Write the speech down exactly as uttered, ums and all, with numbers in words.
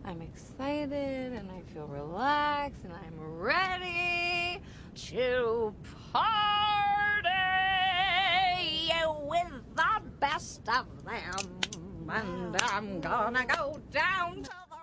I'm excited and I feel relaxed and I'm ready to party with the best of them. And I'm gonna go down to the